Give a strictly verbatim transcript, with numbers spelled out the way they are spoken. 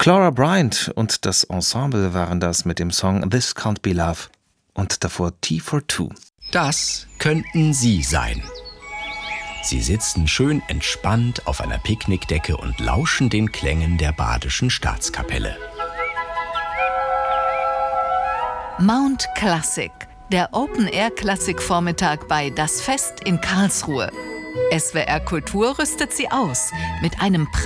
Clara Bryant und das Ensemble waren das mit dem Song This Can't Be Love und davor Tea for Two. Das könnten Sie sein. Sie sitzen schön entspannt auf einer Picknickdecke und lauschen den Klängen der Badischen Staatskapelle. Mount Classic, der Open-Air-Klassik-Vormittag bei Das Fest in Karlsruhe. S W R Kultur rüstet Sie aus mit einem